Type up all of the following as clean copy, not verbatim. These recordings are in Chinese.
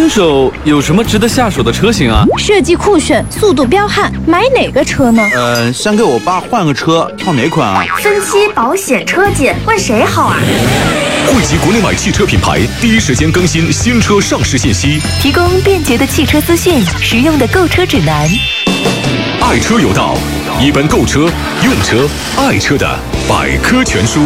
新手有什么值得下手的车型啊？ 设计酷炫，速度彪悍，买哪个车呢？ 想给我爸换个车，挑哪款啊？ 分期、保险、车检，问谁好啊？ 汇集国内外汽车品牌，第一时间更新新车上市信息， 提供便捷的汽车资讯，实用的购车指南。 爱车有道，一本购车、用车、爱车的百科全书。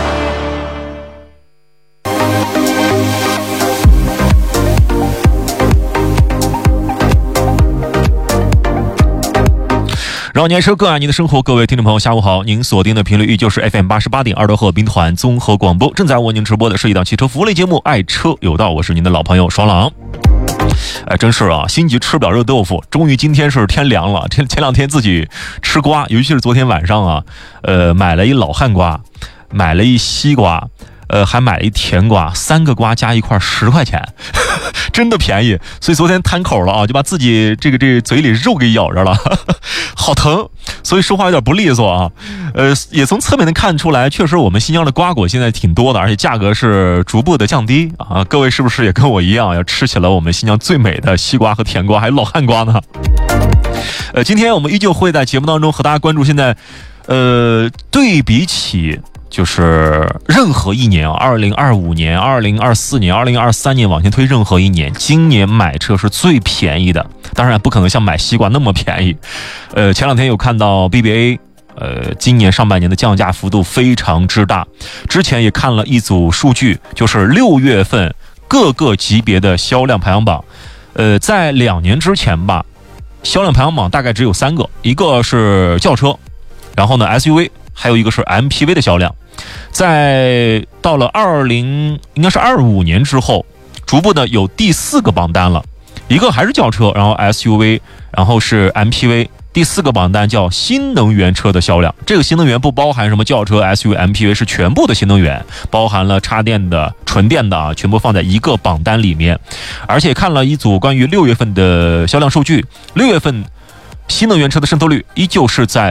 让年车更爱您的生活，各位听众朋友，下午好！您锁定的频率依旧是 FM88.2的鹤滨团综合广播，正在为您直播的是一档汽车服务类节目《爱车有道》，我是您的老朋友爽朗。真是啊，心急吃不了热豆腐，终于今天是天凉了。前两天自己吃瓜，尤其是昨天晚上啊，买了一老汉瓜，买了一西瓜。还买了一甜瓜，3个瓜加一块10块钱，真的便宜。所以昨天摊口了啊，就把自己这嘴里肉给咬着了，好疼。所以说话有点不利索啊。也从侧面能看出来，确实我们新疆的瓜果现在挺多的，而且价格是逐步的降低啊。各位是不是也跟我一样，要吃起了我们新疆最美的西瓜和甜瓜，还有老汉瓜呢？今天我们依旧会在节目当中和大家关注现在，对比起。就是任何一年2025年、2024年、2023年往前推任何一年，今年买车是最便宜的，当然不可能像买西瓜那么便宜。前两天有看到 BBA， 今年上半年的降价幅度非常之大。之前也看了一组数据，就是6月份各个级别的销量排行榜。在2年之前吧，销量排行榜大概只有3个，一个是轿车，然后呢 SUV。还有一个是 MPV 的销量，在到了应该是25年之后，逐步的有第4个榜单了，一个还是轿车，然后 SUV， 然后是 MPV， 第4个榜单叫新能源车的销量。这个新能源不包含什么轿车、SUV、MPV， 是全部的新能源，包含了插电的、纯电的啊，全部放在一个榜单里面。而且看了一组关于6月份的销量数据，6月份。新能源车的渗透率依旧是在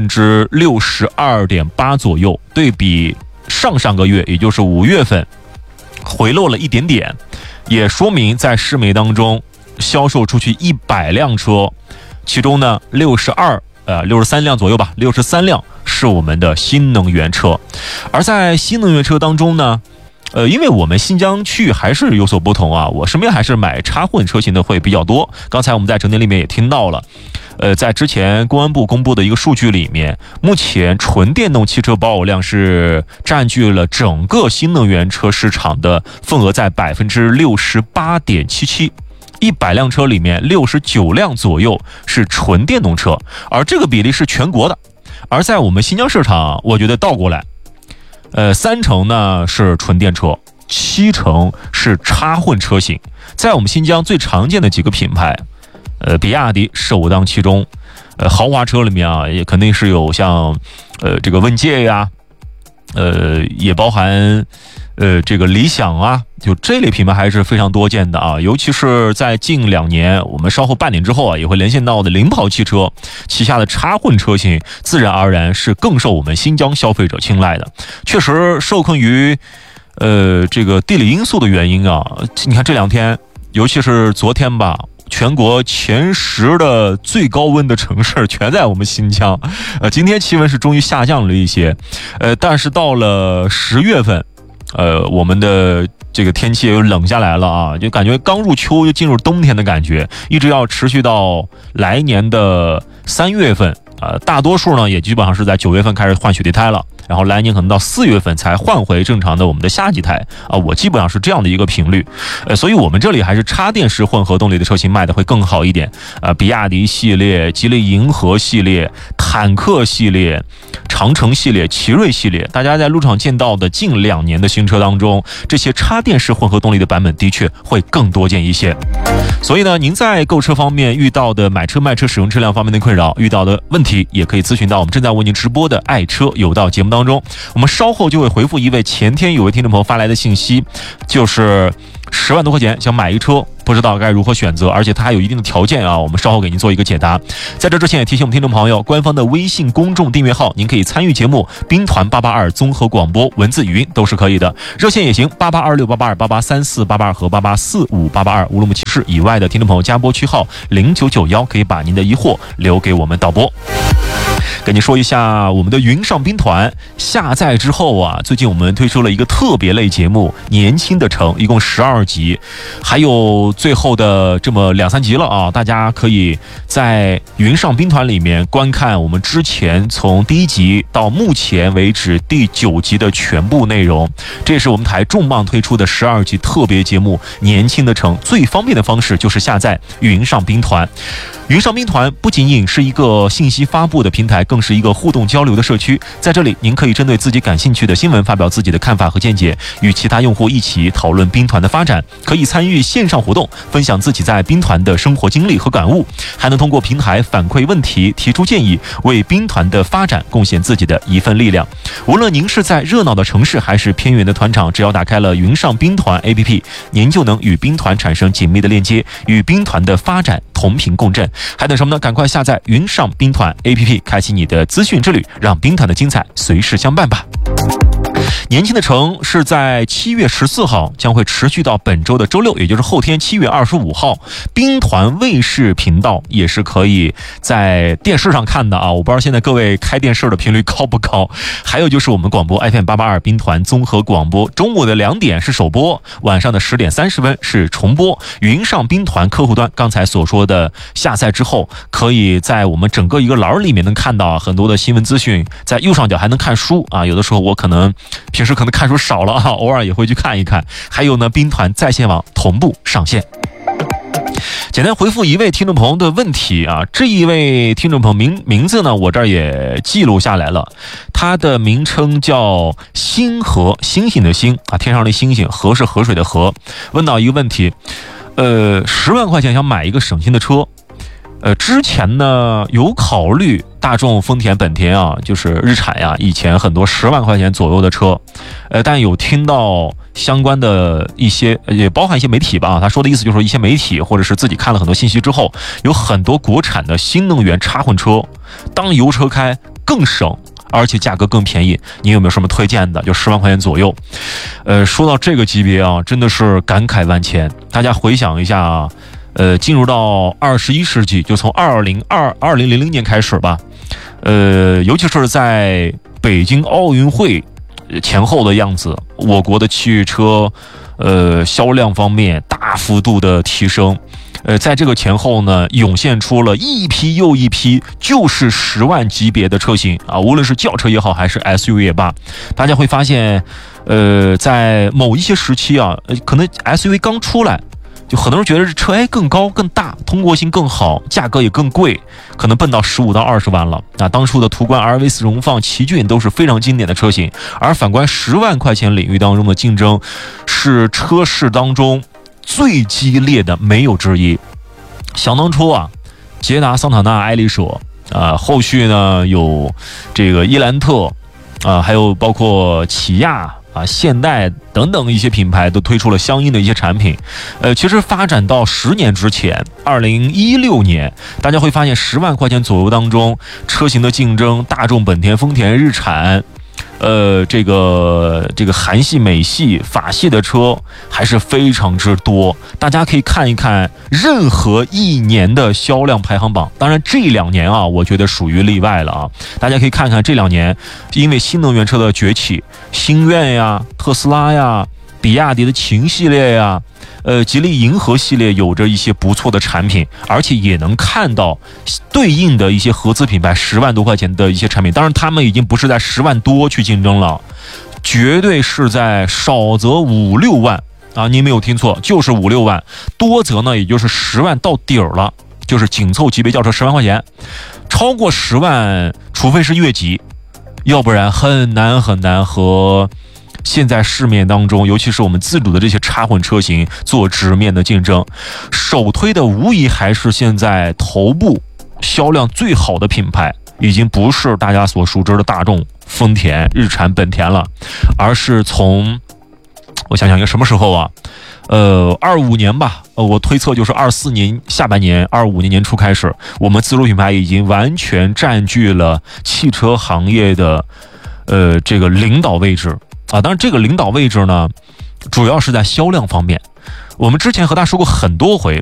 62.8% 左右，对比上个月，也就是5月份回落了一点点，也说明在市媒当中销售出去100辆车，其中呢63辆左右吧，63辆是我们的新能源车。而在新能源车当中呢，因为我们新疆区域还是有所不同啊，我身边还是买插混车型的会比较多。刚才我们在整点里面也听到了，在之前公安部公布的一个数据里面，目前纯电动汽车保有量是占据了整个新能源车市场的份额在 68.77%，100辆车里面69辆左右是纯电动车，而这个比例是全国的。而在我们新疆市场，我觉得倒过来，3成呢是纯电车，7成是插混车型。在我们新疆最常见的几个品牌，比亚迪首当其冲。豪华车里面啊，也肯定是有像这个问界呀，也包含这个理想啊，就这类品牌还是非常多见的啊。尤其是在近2年，我们稍后半年之后啊，也会连线到的领跑汽车旗下的插混车型，自然而然是更受我们新疆消费者青睐的。确实受困于这个地理因素的原因啊，你看这2天，尤其是昨天吧，全国前10的最高温的城市全在我们新疆。今天气温是终于下降了一些，但是到了10月份，我们的这个天气又冷下来了啊，就感觉刚入秋就进入冬天的感觉，一直要持续到来年的3月份。大多数呢也基本上是在9月份开始换雪地胎了，然后来年可能到4月份才换回正常的我们的夏季胎啊，我基本上是这样的一个频率。所以我们这里还是插电式混合动力的车型卖的会更好一点。比亚迪系列、吉利银河系列、坦克系列、长城系列、奇瑞系列，大家在路上见到的近2年的新车当中，这些插电式混合动力的版本的确会更多见一些。所以呢，您在购车方面遇到的买车卖车使用车辆方面的困扰，遇到的问题，也可以咨询到我们正在为您直播的爱车有道节目当中。我们稍后就会回复一位前天有位听众朋友发来的信息，就是 10万多块钱想买一车，不知道该如何选择，而且它还有一定的条件啊，我们稍后给您做一个解答。在这之前也提醒我们听众朋友，官方的微信公众订阅号，您可以参与节目兵团882综合广播，文字语音都是可以的，热线也行，882688283488和884588，乌鲁木齐市以外的听众朋友加拨区号0991，可以把您的疑惑留给我们导播。跟你说一下我们的云上兵团下载之后啊，最近我们推出了一个特别类节目《年轻的城》，一共12集，还有最后的这么2-3集了啊！大家可以在云上兵团里面观看我们之前从第1集到目前为止第9集的全部内容。这也是我们台重磅推出的12集特别节目《年轻的城》，最方便的方式就是下载云上兵团。云上兵团不仅仅是一个信息发布的平台，更是一个互动交流的社区。在这里，您可以针对自己感兴趣的新闻发表自己的看法和见解，与其他用户一起讨论兵团的发展，可以参与线上活动，分享自己在兵团的生活经历和感悟，还能通过平台反馈问题、提出建议，为兵团的发展贡献自己的一份力量。无论您是在热闹的城市还是偏远的团场，只要打开了云上兵团 APP， 您就能与兵团产生紧密的链接，与兵团的发展同频共振。还等什么呢？赶快下载云上兵团 APP， 开启你的资讯之旅，让兵团的精彩随时相伴吧。年轻的城是在7月14号，将会持续到本周的周6，也就是后天7月25号。兵团卫视频道也是可以在电视上看的啊，我不知道现在各位开电视的频率高不高。还有就是我们广播 FM882兵团综合广播，中午的2点是首播，晚上的10点30分是重播。云上兵团客户端刚才所说的下载之后，可以在我们整个一个栏里面能看到很多的新闻资讯，在右上角还能看书啊，有的时候我平时可能看书少了啊，偶尔也会去看一看。还有呢，兵团在线网同步上线。简单回复一位听众朋友的问题啊，这一位听众朋友名字呢，我这儿也记录下来了，他的名称叫星河，星星的星啊，天上的星星，河是河水的河。问到一个问题，10万块钱想买一个省心的车，之前呢有考虑大众、丰田、本田啊，就是日产呀，以前很多10万块钱左右的车，但有听到相关的一些，也包含一些媒体吧，他说的意思就是说一些媒体或者是自己看了很多信息之后，有很多国产的新能源插混车，当油车开更省，而且价格更便宜。你有没有什么推荐的？就10万块钱左右。说到这个级别啊，真的是感慨万千。大家回想一下啊，进入到21世纪，就从2000年开始吧，尤其是在北京奥运会前后的样子，我国的汽车销量方面大幅度的提升。在这个前后呢，涌现出了一批又一批就是10万级别的车型啊，无论是轿车也好，还是 SUV 也罢，大家会发现，在某一些时期啊，可能 SUV 刚出来，就很多人觉得这车更高更大，通过性更好，价格也更贵，可能奔到15到20万了啊。当初的途观、RV4、荣放、奇骏都是非常经典的车型，而反观10万块钱领域当中的竞争，是车市当中最激烈的，没有之一。想当初啊，捷达、桑塔纳、爱丽舍啊，后续呢有这个伊兰特啊，还有包括起亚啊、现代等等一些品牌都推出了相应的一些产品。其实发展到10年之前，2016年，大家会发现10万块钱左右当中，车型的竞争，大众、本田、丰田、日产。这个韩系、美系、法系的车还是非常之多，大家可以看一看任何一年的销量排行榜。当然这2年啊，我觉得属于例外了啊。大家可以看看这2年，因为新能源车的崛起，星愿呀、特斯拉呀、比亚迪的秦系列呀，吉利银河系列有着一些不错的产品，而且也能看到对应的一些合资品牌10万多块钱的一些产品。当然他们已经不是在10万多去竞争了，绝对是在少则5、6万啊，您没有听错，就是5、6万，多则呢也就是10万到底儿了，就是紧凑级别轿车10万块钱，超过10万除非是越级，要不然很难和现在市面当中，尤其是我们自主的这些插混车型做直面的竞争。首推的无疑还是现在头部销量最好的品牌，已经不是大家所熟知的大众、丰田、日产、本田了，而是从我想想一个什么时候啊 25年吧，我推测就是24年下半年，25年年初开始，我们自主品牌已经完全占据了汽车行业的这个领导位置啊。当然，这个领导位置呢，主要是在销量方面。我们之前和大家说过很多回，